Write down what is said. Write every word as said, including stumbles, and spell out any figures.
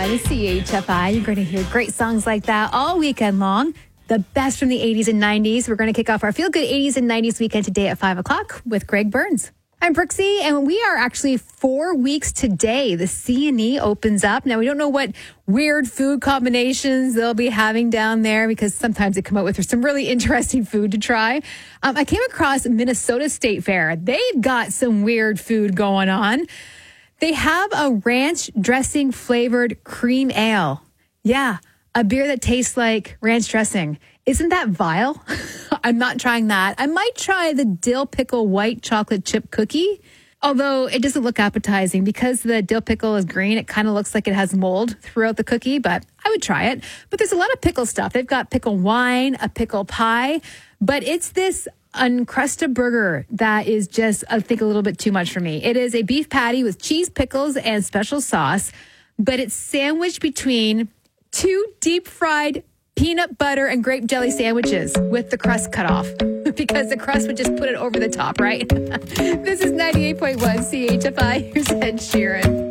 one, C H F I. You're going to hear great songs like that all weekend long. The best from the eighties and nineties. We're going to kick off our Feel Good eighties and nineties weekend today at five o'clock with Greg Burns. I'm Brooksy, and we are actually four weeks today. The C and E opens up. Now, we don't know what weird food combinations they'll be having down there because sometimes they come out with some really interesting food to try. Um, I came across Minnesota State Fair. They've got some weird food going on. They have a ranch dressing flavored cream ale. Yeah, a beer that tastes like ranch dressing. Isn't that vile? I'm not trying that. I might try the dill pickle white chocolate chip cookie, although it doesn't look appetizing because the dill pickle is green. It kind of looks like it has mold throughout the cookie, but I would try it. But there's a lot of pickle stuff. They've got pickle wine, a pickle pie, but it's this Uncrusted burger that is just, I think, a little bit too much for me. It is a beef patty with cheese, pickles, and special sauce, but it's sandwiched between two deep fried peanut butter and grape jelly sandwiches with the crust cut off because the crust would just put it over the top, right? This is ninety-eight point one C H F I. Here's Ed Sheeran.